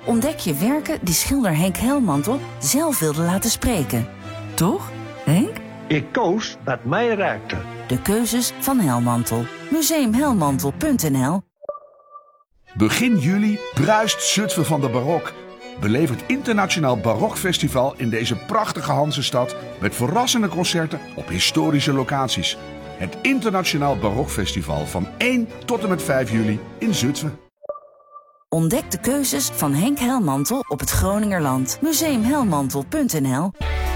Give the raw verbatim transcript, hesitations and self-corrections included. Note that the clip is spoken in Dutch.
ontdek je werken die schilder Henk Helmantel zelf wilde laten spreken. Toch, Henk? Ik koos wat mij raakte. De keuzes van Helmantel. museum helmantel punt n l. Begin juli bruist Zutphen van de barok. Beleef het Internationaal Barokfestival in deze prachtige Hansestad met verrassende concerten op historische locaties. Het Internationaal Barokfestival van één tot en met vijf juli in Zutphen. Ontdek de keuzes van Henk Helmantel op het Groningerland. museum helmantel punt n l.